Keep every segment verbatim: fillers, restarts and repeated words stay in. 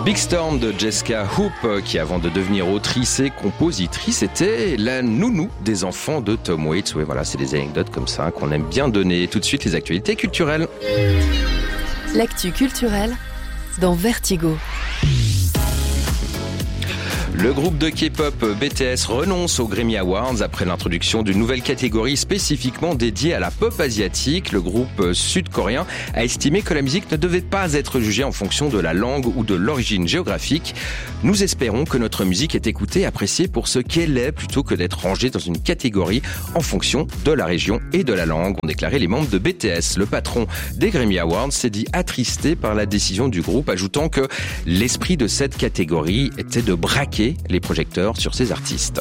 Big Storm de Jessica Hoop, qui avant de devenir autrice et compositrice était la nounou des enfants de Tom Waits. Oui, voilà, c'est des anecdotes comme ça qu'on aime bien donner. Tout de suite, les actualités culturelles. L'actu culturelle dans Vertigo. Le groupe de K-pop B T S renonce aux Grammy Awards après l'introduction d'une nouvelle catégorie spécifiquement dédiée à la pop asiatique. Le groupe sud-coréen a estimé que la musique ne devait pas être jugée en fonction de la langue ou de l'origine géographique. Nous espérons que notre musique est écoutée et appréciée pour ce qu'elle est plutôt que d'être rangée dans une catégorie en fonction de la région et de la langue, ont déclaré les membres de B T S. Le patron des Grammy Awards s'est dit attristé par la décision du groupe, ajoutant que l'esprit de cette catégorie était de braquer les projecteurs sur ces artistes.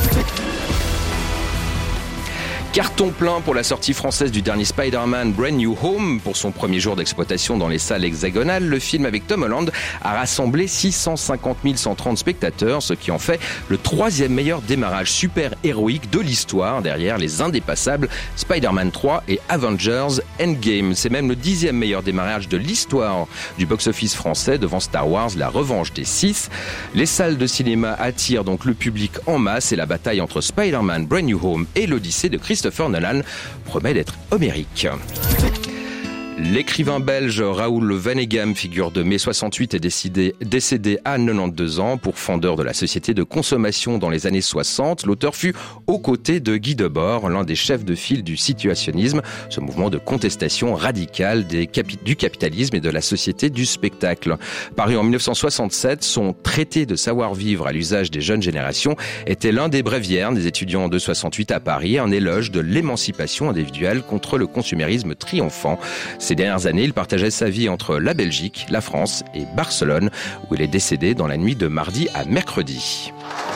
Carton plein pour la sortie française du dernier Spider-Man Brand New Home. Pour son premier jour d'exploitation dans les salles hexagonales, le film avec Tom Holland a rassemblé six cent cinquante mille cent trente spectateurs, ce qui en fait le troisième meilleur démarrage super-héroïque de l'histoire, derrière les indépassables Spider-Man trois et Avengers Endgame. C'est même le dixième meilleur démarrage de l'histoire du box-office français, devant Star Wars, la revanche des Sith. Les salles de cinéma attirent donc le public en masse et la bataille entre Spider-Man Brand New Home et l'Odyssée de Christopher Nolan promet d'être homérique. L'écrivain belge Raoul Vaneigem, figure de mai soixante-huit, est décédé, décédé à quatre-vingt-douze ans. Pourfendeur de la société de consommation dans les années soixante, l'auteur fut aux côtés de Guy Debord, l'un des chefs de file du situationnisme, ce mouvement de contestation radicale des capi- du capitalisme et de la société du spectacle. Paru en dix-neuf cent soixante-sept, son traité de savoir-vivre à l'usage des jeunes générations était l'un des bréviaires des étudiants de soixante-huit à Paris, un éloge de l'émancipation individuelle contre le consumérisme triomphant. Ces dernières années, il partageait sa vie entre la Belgique, la France et Barcelone, où il est décédé dans la nuit de mardi à mercredi.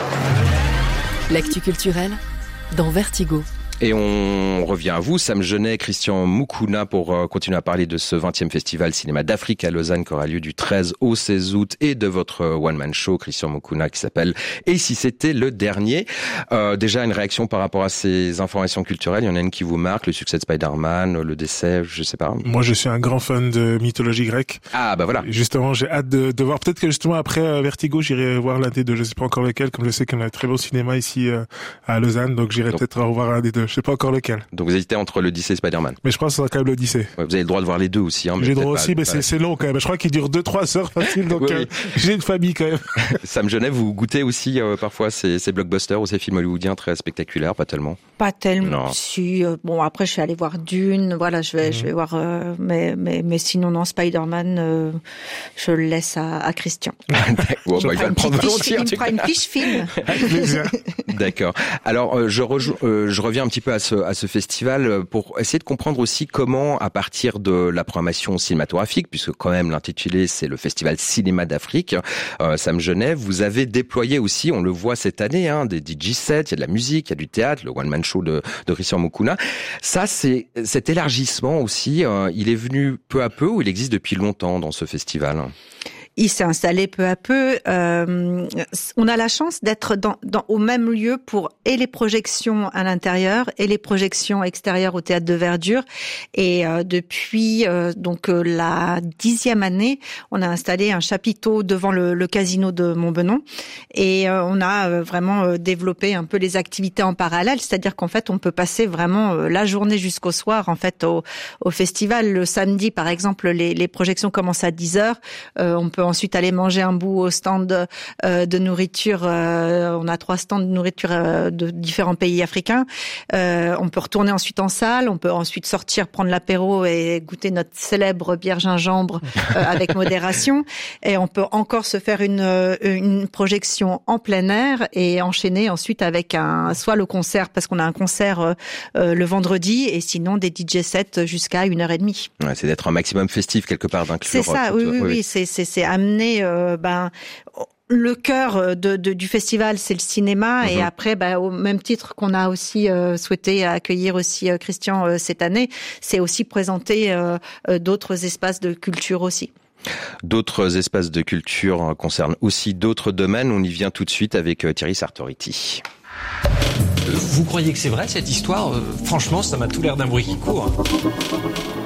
L'actu culturelle dans Vertigo. Et on revient à vous, Sam Genet, Christian Moukouna, pour continuer à parler de ce vingtième festival cinéma d'Afrique à Lausanne qui aura lieu du treize au seize août, et de votre one-man show, Christian Moukouna, qui s'appelle « Et si c'était le dernier ?» euh, Déjà, une réaction par rapport à ces informations culturelles, il y en a une qui vous marque, le succès de Spider-Man, le décès, je sais pas. Moi, je suis un grand fan de mythologie grecque. Ah, bah voilà. Justement, j'ai hâte de, de voir, peut-être que justement après euh, Vertigo, j'irai voir l'un des deux, je sais pas encore lequel, comme je sais qu'on a un très beau cinéma ici euh, à Lausanne, donc j'irai donc peut-être revoir un des deux. Je sais pas encore lequel. Donc vous hésitez entre l'Odyssée et Spider-Man. Mais je pense que ce sera quand même l'Odyssée. Ouais, vous avez le droit de voir les deux aussi. Hein, j'ai le droit aussi, pas, mais c'est, c'est long quand même. Je crois qu'il dure deux trois heures facile, donc oui, euh, oui. J'ai une famille quand même. Sam Genet, vous goûtez aussi euh, parfois ces, ces blockbusters ou ces films hollywoodiens très spectaculaires, pas tellement. Pas tellement. Si, euh, bon, après je suis allée voir Dune, voilà, je vais, mmh. je vais voir, euh, mais, mais, mais sinon non, Spider-Man, euh, je le laisse à, à Christian. Bon, bah, il va le prendre volontiers. Il me fera une fiche film. D'accord. Alors euh, je, rejo- euh, je reviens un petit peu à ce, à ce festival pour essayer de comprendre aussi comment, à partir de la programmation cinématographique, puisque quand même l'intitulé c'est le Festival Cinéma d'Afrique, euh, Sam Genet, vous avez déployé aussi, on le voit cette année, hein, des D J sets, il y a de la musique, il y a du théâtre, le one-man show de, de Christian Moukouna. Ça, c'est cet élargissement aussi, euh, il est venu peu à peu ou il existe depuis longtemps dans ce festival ? Il s'est installé peu à peu. Euh, on a la chance d'être dans, dans, au même lieu pour et les projections à l'intérieur et les projections extérieures au Théâtre de Verdure. Et euh, depuis euh, donc euh, la dixième année, on a installé un chapiteau devant le, le casino de Montbenon. Et euh, on a euh, vraiment euh, développé un peu les activités en parallèle. C'est-à-dire qu'en fait, on peut passer vraiment euh, la journée jusqu'au soir en fait au, au festival. Le samedi, par exemple, les, les projections commencent à dix heures. Euh, on peut ensuite aller manger un bout au stand euh, de nourriture. Euh, on a trois stands de nourriture euh, de différents pays africains. Euh, on peut retourner ensuite en salle. On peut ensuite sortir, prendre l'apéro et goûter notre célèbre bière gingembre euh, avec modération. Et on peut encore se faire une, une projection en plein air et enchaîner ensuite avec un soit le concert, parce qu'on a un concert euh, le vendredi, et sinon des D J sets jusqu'à une heure et demie. Ouais, c'est d'être un maximum festif quelque part, d'inclure. C'est ça, oui, oui, oui, oui. C'est, c'est, c'est amener, euh, ben, le cœur de, de, du festival, c'est le cinéma, mmh. et après, ben, au même titre qu'on a aussi euh, souhaité accueillir aussi euh, Christian euh, cette année, c'est aussi présenter euh, euh, d'autres espaces de culture aussi. D'autres espaces de culture concernent aussi d'autres domaines. On y vient tout de suite avec Thierry Sartoriti. Vous croyez que c'est vrai cette histoire ? Franchement, ça m'a tout l'air d'un bruit qui court.